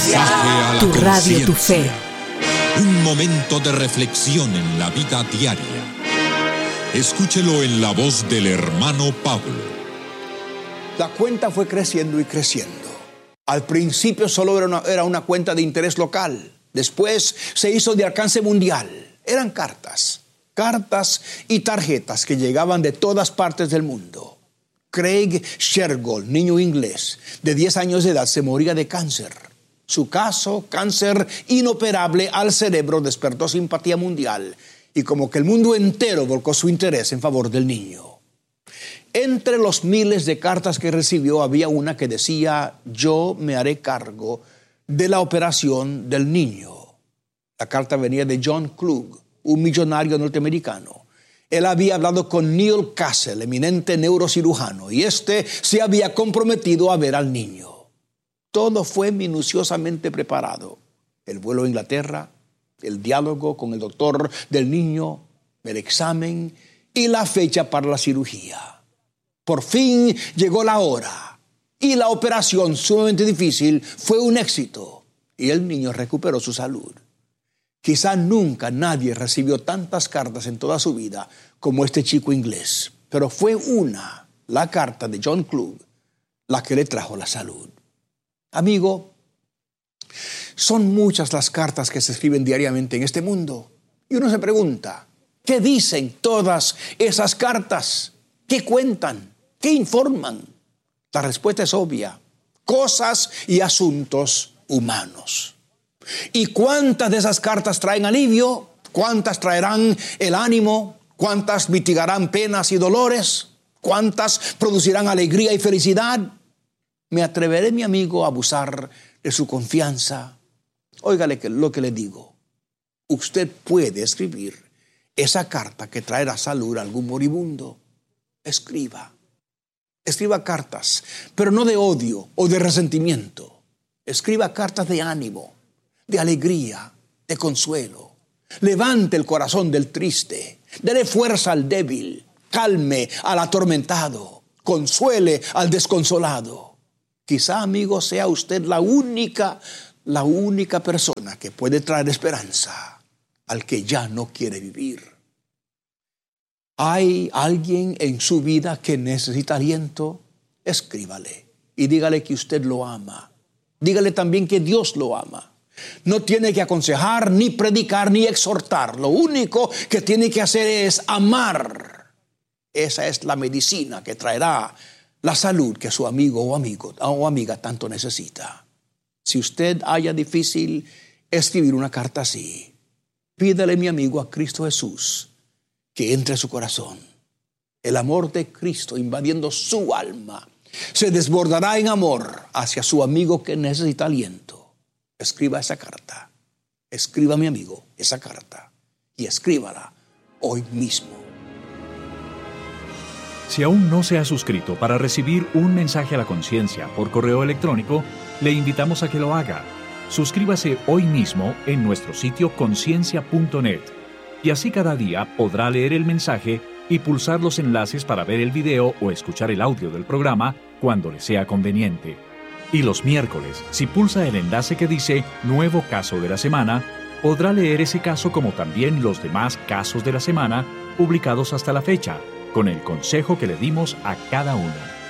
Mensaje a la Tu radio, tu fe. conciencia. Un momento de reflexión en la vida diaria. Escúchelo en la voz del hermano Pablo. La cuenta fue creciendo y creciendo. Al principio solo era una cuenta de interés local. Después se hizo de alcance mundial. Eran cartas y tarjetas que llegaban de todas partes del mundo. Craig Shergold, niño inglés de 10 años de edad, se moría de cáncer. Su caso, cáncer inoperable al cerebro, despertó simpatía mundial y como que el mundo entero volcó su interés en favor del niño. Entre los miles de cartas que recibió había una que decía: yo me haré cargo de la operación del niño. La carta venía de John Klug, un millonario norteamericano. Él había hablado con Neil Cassel, eminente neurocirujano, y se había comprometido a ver al niño. Todo fue minuciosamente preparado. El vuelo a Inglaterra, el diálogo con el doctor del niño, el examen y la fecha para la cirugía. Por fin llegó la hora y la operación, sumamente difícil, fue un éxito y el niño recuperó su salud. Quizá nunca nadie recibió tantas cartas en toda su vida como este chico inglés, pero fue la carta de John Klug, la que le trajo la salud. Amigo, son muchas las cartas que se escriben diariamente en este mundo y uno se pregunta, ¿qué dicen todas esas cartas? ¿Qué cuentan? ¿Qué informan? La respuesta es obvia: cosas y asuntos humanos. ¿Y cuántas de esas cartas traen alivio? ¿Cuántas traerán el ánimo? ¿Cuántas mitigarán penas y dolores? ¿Cuántas producirán alegría y felicidad? ¿Me atreveré, mi amigo, a abusar de su confianza? Óigale lo que le digo. Usted puede escribir esa carta que traerá salud a algún moribundo. Escriba cartas, pero no de odio o de resentimiento. Escriba cartas de ánimo, de alegría, de consuelo. Levante el corazón del triste, dele fuerza al débil, calme al atormentado, consuele al desconsolado. Quizá, amigo, sea usted la única persona que puede traer esperanza al que ya no quiere vivir. ¿Hay alguien en su vida que necesita aliento? Escríbale y dígale que usted lo ama. Dígale también que Dios lo ama. No tiene que aconsejar, ni predicar, ni exhortar. Lo único que tiene que hacer es amar. Esa es la medicina que traerá la salud que su amigo o amiga tanto necesita. Si usted halla difícil escribir una carta así, pídale, mi amigo, a Cristo Jesús que entre a su corazón. El amor de Cristo invadiendo su alma se desbordará en amor hacia su amigo que necesita aliento. Escriba esa carta. Escriba, mi amigo, esa carta y escríbala hoy mismo. Si aún no se ha suscrito para recibir un mensaje a la conciencia por correo electrónico, le invitamos a que lo haga. Suscríbase hoy mismo en nuestro sitio conciencia.net y así cada día podrá leer el mensaje y pulsar los enlaces para ver el video o escuchar el audio del programa cuando le sea conveniente. Y los miércoles, si pulsa el enlace que dice Nuevo Caso de la Semana, podrá leer ese caso como también los demás casos de la semana publicados hasta la fecha, con el consejo que le dimos a cada uno.